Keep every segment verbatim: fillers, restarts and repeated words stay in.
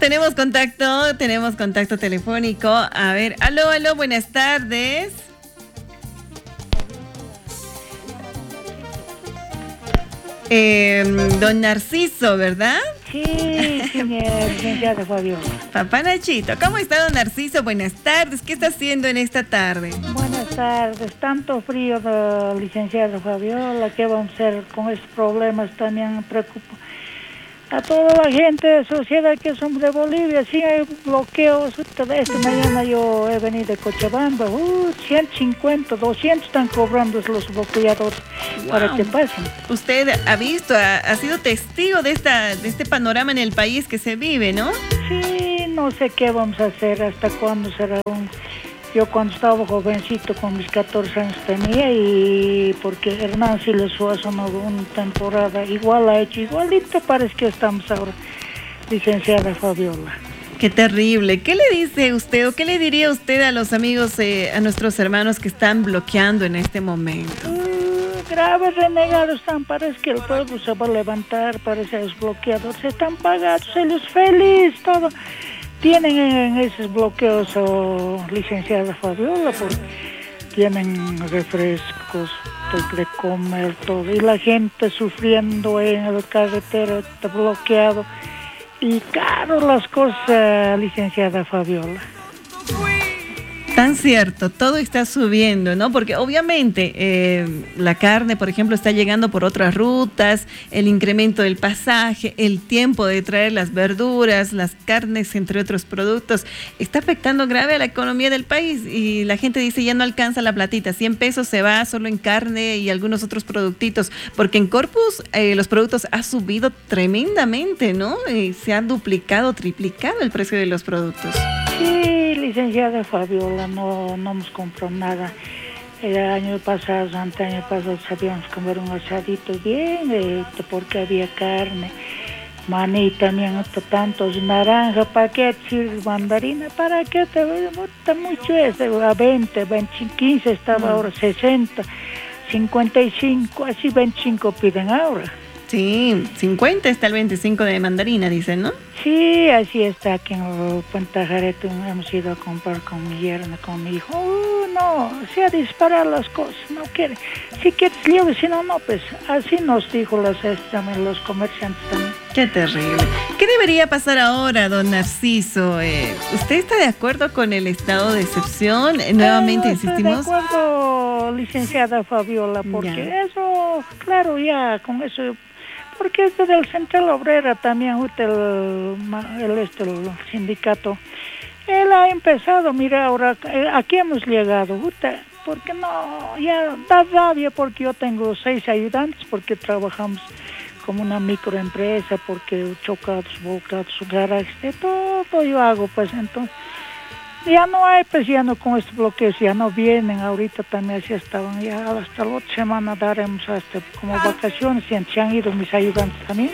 tenemos contacto, tenemos contacto telefónico. A ver, aló, aló, buenas tardes. Eh, don Narciso, ¿verdad? Sí, señor, licenciado Fabiola. Papá Nachito, ¿cómo está don Narciso? Buenas tardes, ¿qué está haciendo en esta tarde? Buenas tardes, tanto frío, de licenciado Fabiola, ¿qué vamos a hacer con estos problemas? También me preocupa a toda la gente de sociedad que somos de Bolivia, sí hay bloqueos. Esta mañana yo he venido de Cochabamba, uh, ciento cincuenta, doscientos están cobrando los bloqueadores. Wow. Para que pasen. Usted ha visto, ha, ha sido testigo de, esta, de este panorama en el país que se vive, ¿no? Sí, no sé qué vamos a hacer, hasta cuándo será un... Yo cuando estaba jovencito, con mis catorce años tenía, y porque Hernán Siles Suazo no una temporada igual ha hecho, igualito parece que estamos ahora, licenciada Fabiola. Qué terrible. ¿Qué le dice usted o qué le diría usted a los amigos, eh, a nuestros hermanos que están bloqueando en este momento? Uh, graves renegados están, parece que el pueblo se va a levantar, parece que los bloqueadores están pagados, ellos felices, todo. Tienen en esos bloqueos, oh, licenciada Fabiola, porque tienen refrescos de comer, todo, y la gente sufriendo en la carretera, está bloqueado, y caro las cosas, licenciada Fabiola. Tan cierto, todo está subiendo, ¿no? Porque obviamente eh, la carne, por ejemplo, está llegando por otras rutas, el incremento del pasaje, el tiempo de traer las verduras, las carnes, entre otros productos, está afectando grave a la economía del país y la gente dice ya no alcanza la platita, cien pesos se va solo en carne y algunos otros productitos, porque en Corpus eh, los productos ha subido tremendamente, ¿no? Eh, se ha duplicado, triplicado el precio de los productos. Sí, licenciada Fabiola, no, no hemos comprado nada. El año pasado, ante año pasado, sabíamos comer un asadito bien, eh, porque había carne, maní también, tantos, naranja, paquetes, mandarina, ¿para qué te gusta mucho eso? A veinte, veinte, quince estaba ahora, sesenta, cincuenta y cinco, así veinticinco piden ahora. Sí, cincuenta está el veinticinco de mandarina, dicen, ¿no? Sí, así está aquí en Puente Jareto, hemos ido a comprar con mi yerno, con mi hijo. Uh, no, se ha disparado las cosas, no quiere. Si quieres, lleve, si no, no, pues así nos dijo los, también, los comerciantes también. Qué terrible. ¿Qué debería pasar ahora, don Narciso? Eh, ¿Usted está de acuerdo con el estado de excepción? Eh, nuevamente eh, no insistimos. Estoy de acuerdo, licenciada Fabiola, porque ya. eso, claro, ya con eso... Porque es del Central Obrera también, el, el, este, el sindicato. Él ha empezado, mira, ahora aquí hemos llegado, porque no, ya da rabia, porque yo tengo seis ayudantes, porque trabajamos como una microempresa, porque chocados, volcados, garajes, de todo yo hago, pues entonces. Ya no hay, pues ya no con estos bloqueos, ya no vienen, ahorita también así estaban, ya hasta la otra semana daremos hasta como vacaciones, y se han ido mis ayudantes también.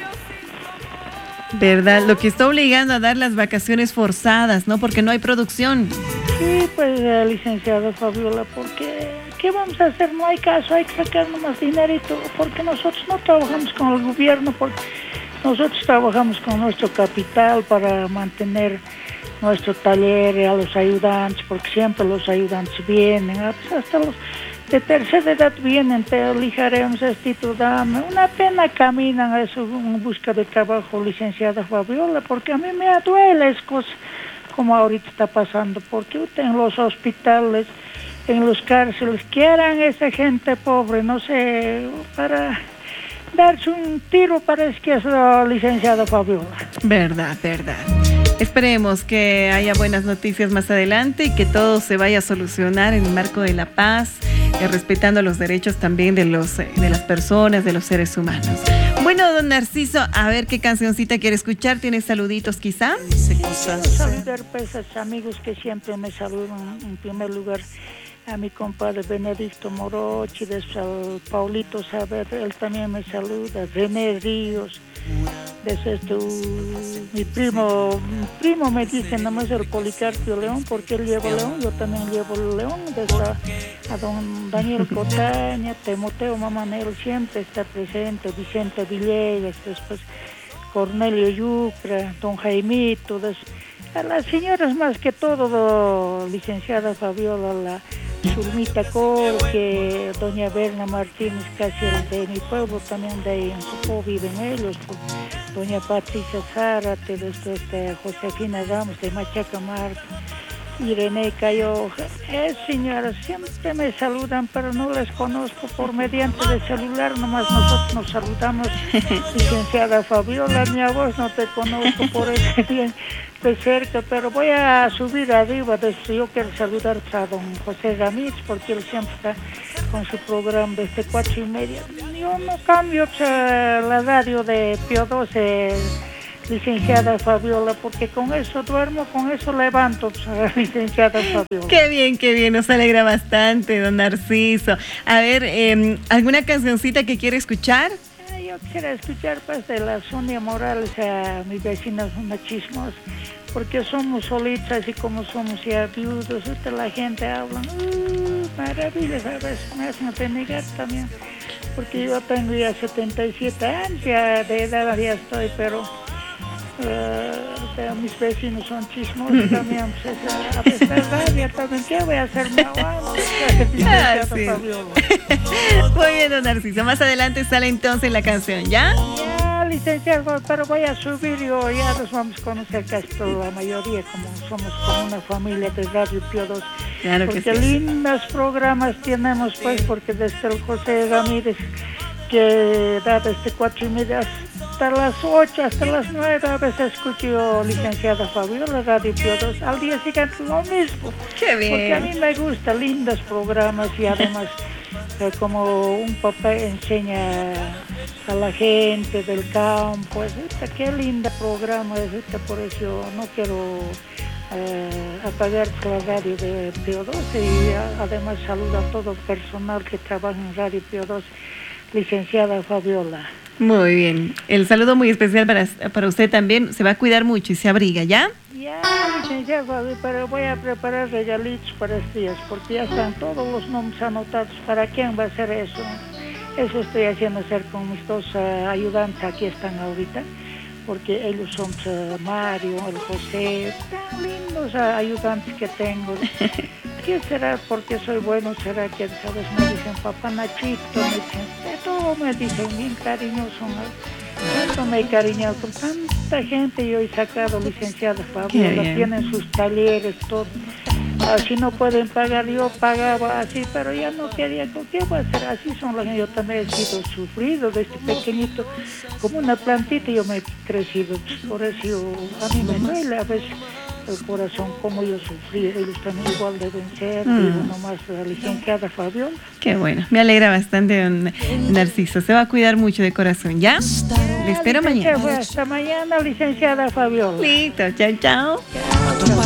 ¿Verdad? Lo que está obligando a dar las vacaciones forzadas, ¿no? Porque no hay producción. Sí, pues eh, licenciado Fabiola, porque ¿qué vamos a hacer? No hay caso, hay que sacar más dinerito, porque nosotros no trabajamos con el gobierno, porque nosotros trabajamos con nuestro capital para mantener nuestro taller, a los ayudantes, porque siempre los ayudantes vienen, hasta los de tercera edad vienen, te elijaremos este dame. Una pena caminan a eso en busca de trabajo, licenciada Fabiola, porque a mí me duele es cosa como ahorita está pasando, porque en los hospitales, en los cárceles, quieran esa gente pobre, no sé, para darse un tiro, parece que es la licenciada Fabiola. Verdad, verdad. Esperemos que haya buenas noticias más adelante y que todo se vaya a solucionar en el marco de la paz, eh, respetando los derechos también de, los, eh, de las personas, de los seres humanos. Bueno, don Narciso, a ver qué cancioncita quiere escuchar. ¿Tienes saluditos quizá? Saludar pues a los amigos que siempre me saludan, en primer lugar a mi compadre Benedicto Morochi, después al Paulito Saber, él también me saluda, René Ríos, desde este, uh, mi primo, mi primo me dice nomás el Policarpio León, porque él lleva León, yo también llevo León, desde a, a don Daniel Cotaña, Timoteo Mamanero siempre está presente, Vicente Villegas, después Cornelio Yucra, don Jaimito, des, a las señoras más que todo, do, licenciada Fabiola, la Zulmita Corque, doña Berna Martínez, casi de mi pueblo, también de ahí en Popó viven ellos, pues, doña Patricia Zárate, después de Josefina Ramos de Machaca Marta, Irene Cayoja. Eh, señoras, siempre me saludan, pero no les conozco por mediante de celular, nomás nosotros nos saludamos. Licenciada Fabiola, mi voz no te conozco por ese bien de cerca, pero voy a subir arriba. Desde yo quiero saludar a don José Ramírez, porque él siempre está con su programa desde cuatro y media. Yo no cambio o sea, la radio de Pío doce, licenciada Fabiola, porque con eso duermo, con eso levanto, licenciada Fabiola. Qué bien, qué bien, nos alegra bastante, don Narciso. A ver, eh, ¿alguna cancioncita que quiere escuchar? Eh, yo quisiera escuchar pues de la Sonia Morales, a mi vecina una chismosa, porque somos solitos, así como somos ya viudos, ahorita la gente habla, uh, maravillas, a veces me hacen renegar también, porque yo tengo ya setenta y siete años, ya de edad ya estoy, pero Uh, o sea, mis vecinos son chismosos también, pues, a veces rabia también, ¿qué voy a hacer? Me aguanto. Ah, sí. Muy bien, don Narciso, más adelante sale entonces la canción, ¿ya? Ya, licenciado, pero voy a subir, yo ya nos vamos a conocer casi toda la mayoría, como somos como una familia de Radio Pío doce. Claro que porque sí. lindos programas tenemos, pues, porque desde el José Ramírez, que da desde cuatro y media hasta las ocho, hasta las nueve, a veces escucho licenciada Fabiola, Radio Pío doce, al día siguiente lo mismo. Qué bien. Porque a mí me gustan lindos programas y además eh, como un papá enseña a la gente del campo, es, qué lindo programa es este, por eso no quiero eh, apagar la radio de Pío doce y a, además saludo a todo el personal que trabaja en Radio Pío doce. Licenciada Fabiola. Muy bien. El saludo muy especial para, para usted también. Se va a cuidar mucho y se abriga, ¿ya? Ya, licenciada Fabiola, pero voy a preparar regalitos para estos días, porque ya están todos los nombres anotados. ¿Para quién va a ser eso? Eso estoy haciendo hacer con mis dos uh, ayudantes, aquí están ahorita, porque ellos son uh, Mario, el José, tan lindos uh, ayudantes que tengo. ¿Qué será? Porque soy bueno, será que, ¿sabes? Me dicen papá Nachito, me dicen, de todo me dicen, bien cariñoso, tanto me he cariñado con tanta gente, yo he sacado, licenciada Fabiola, tienen sus talleres, todo. Así no pueden pagar, yo pagaba así, pero ya no quería, ¿qué voy a hacer? Así son las, yo también he sido sufrido desde pequeñito, como una plantita yo me he crecido, por eso yo, a mí me duele a veces el corazón, como yo sufrí, ellos también igual deben ser, mm. digo nomás la licenciada Fabiola. Qué bueno, me alegra bastante, don Narciso, se va a cuidar mucho de corazón, ¿ya? Le espero mañana. Hasta mañana, licenciada Fabiola. Listo, chao, chao. Chao.